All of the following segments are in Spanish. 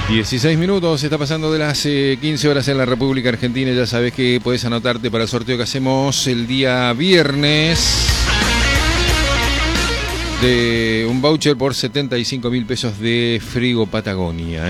16 minutos, está pasando de las 15 horas en la República Argentina. Ya sabes que puedes anotarte para el sorteo que hacemos el día viernes de un voucher por 75.000 pesos de Frigo Patagonia,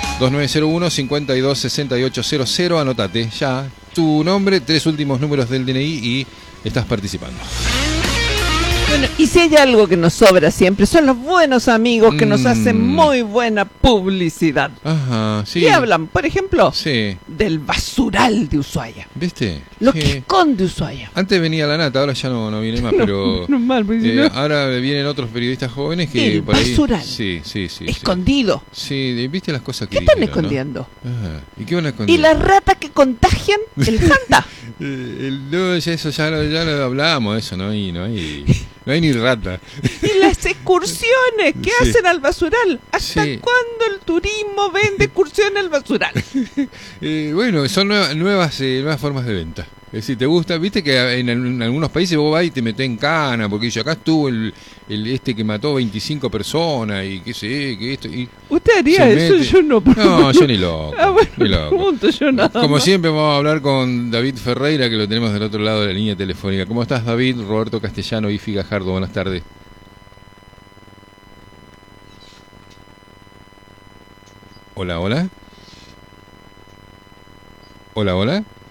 2901-526800, anotate ya tu nombre, 3 últimos números del DNI y estás participando. Bueno, y si hay algo que nos sobra siempre, son los buenos amigos que nos hacen muy buena publicidad. Ajá, sí. ¿Qué hablan? Por ejemplo, sí, del basural de Ushuaia. ¿Viste? Lo sí. que esconde Ushuaia. Antes venía la nata, ahora ya no viene más, pero no mal, porque si no... ahora vienen otros periodistas jóvenes que el por ahí... basural. Sí. Escondido. Sí, ¿viste las cosas que ¿Qué están dijeron, escondiendo? ¿no? Ajá. ¿Y qué van a esconder? Y las ratas que contagian el Fanta. No, eso ya lo hablábamos, eso, no hay ni rata. Y las excursiones que Sí. hacen al basural. ¿Hasta Sí. cuándo el turismo vende excursiones al basural? Bueno, son nuevas formas de venta. Es decir, te gusta, viste que en algunos países vos vas y te metés en cana, porque dice, acá estuvo el este que mató 25 personas y qué sé, que esto. Y ¿Usted haría eso? mete. Yo no. No, yo ni loco. Ah, bueno, ni loco. pregunto yo nada Como más. siempre vamos a hablar con David Ferreira, que lo tenemos del otro lado de la línea telefónica. ¿Cómo estás, David? Roberto Castellano y Figajardo, buenas tardes. Hola. Hola.